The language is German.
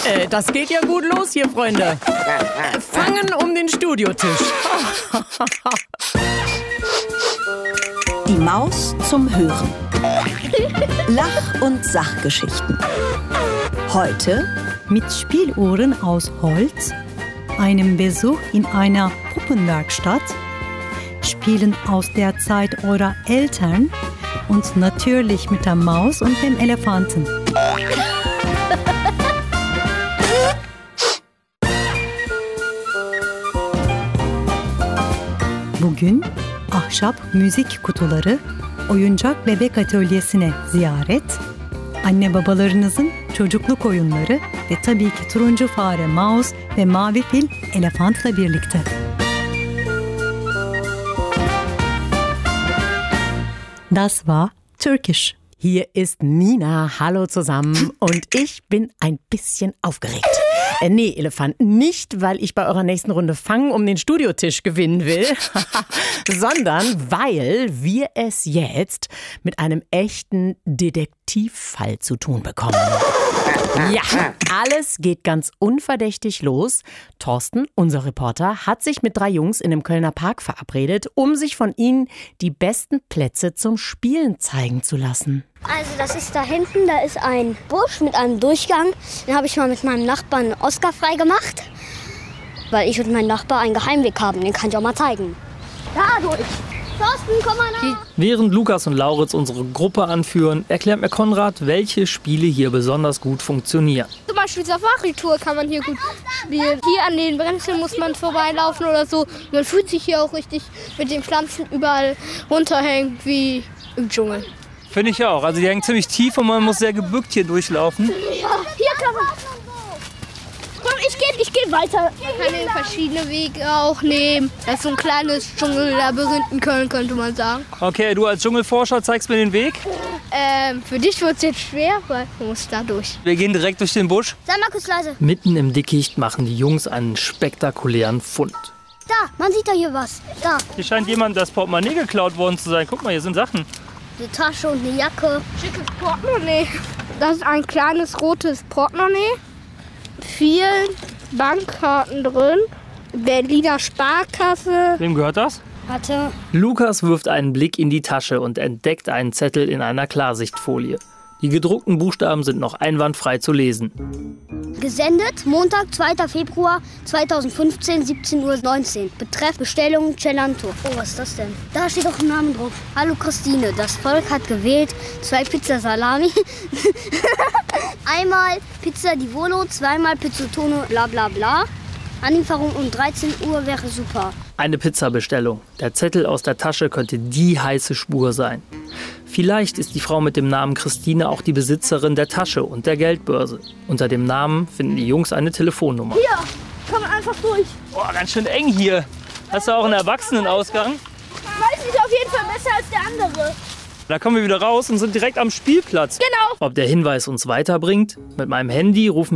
Das geht ja gut los hier, Freunde. Fangen um den Studiotisch. Die Maus zum Hören. Lach- und Sachgeschichten. Heute mit Spieluhren aus Holz, einem Besuch in einer Puppenwerkstatt, Spielen aus der Zeit eurer Eltern und natürlich mit der Maus und dem Elefanten. Bugün ahşap müzik kutuları, oyuncak bebek atölyesine ziyaret, anne babalarınızın çocukluk oyunları ve tabii ki turuncu fare Maus ve mavi fil elefantla birlikte. Das war Türkisch. Hier ist Nina. Hallo zusammen. Und ich bin ein bisschen aufgeregt. Nee, Elefant, nicht, weil ich bei eurer nächsten Runde Fangen um den Studiotisch gewinnen will, sondern weil wir es jetzt mit einem echten Detektivfall zu tun bekommen. Ja, alles geht ganz unverdächtig los. Thorsten, unser Reporter, hat sich mit 3 Jungs in einem Kölner Park verabredet, um sich von ihnen die besten Plätze zum Spielen zeigen zu lassen. Also das ist da hinten, da ist ein Busch mit einem Durchgang. Den habe ich mal mit meinem Nachbarn Oskar freigemacht, weil ich und mein Nachbar einen Geheimweg haben. Den kann ich auch mal zeigen. Dadurch. Thorsten, komm mal nach. Während Lukas und Lauritz unsere Gruppe anführen, erklärt mir Konrad, welche Spiele hier besonders gut funktionieren. Zum Beispiel Safari-Tour kann man hier gut spielen. Hier an den Bremsen muss man vorbeilaufen oder so. Man fühlt sich hier auch richtig mit den Pflanzen überall runterhängen wie im Dschungel. Finde ich auch. Also die hängen ziemlich tief und man muss sehr gebückt hier durchlaufen. Ja, hier kann man... Komm, ich geh weiter. Man kann den verschiedene Wege auch nehmen. Das ist so ein kleines Dschungellabyrinth in Köln, könnte man sagen. Okay, du als Dschungelforscher zeigst mir den Weg. Für dich wird es jetzt schwer, weil du musst da durch. Wir gehen direkt durch den Busch. Sei mal kurz leise. Mitten im Dickicht machen die Jungs einen spektakulären Fund. Da, man sieht da hier was. Da. Hier scheint jemand das Portemonnaie geklaut worden zu sein. Guck mal, hier sind Sachen. Eine Tasche und eine Jacke. Schickes Portemonnaie. Das ist ein kleines rotes Portemonnaie. 4 Bankkarten drin. Berliner Sparkasse. Wem gehört das? Warte. Lukas wirft einen Blick in die Tasche und entdeckt einen Zettel in einer Klarsichtfolie. Die gedruckten Buchstaben sind noch einwandfrei zu lesen. Gesendet, Montag, 2. Februar 2015, 17:19 Uhr. Betreff Bestellung Celanto. Oh, was ist das denn? Da steht doch ein Name drauf. Hallo Christine, das Volk hat gewählt 2 Pizza Salami, einmal Pizza di Volo, 2-mal Pizzutono, bla bla bla. Anlieferung um 13 Uhr wäre super. Eine Pizzabestellung. Der Zettel aus der Tasche könnte die heiße Spur sein. Vielleicht ist die Frau mit dem Namen Christine auch die Besitzerin der Tasche und der Geldbörse. Unter dem Namen finden die Jungs eine Telefonnummer. Hier, komm einfach durch. Boah, ganz schön eng hier. Hast du auch einen Erwachsenenausgang? Weiß nicht, auf jeden Fall besser als der andere. Da kommen wir wieder raus und sind direkt am Spielplatz. Genau. Ob der Hinweis uns weiterbringt? Mit meinem Handy rufen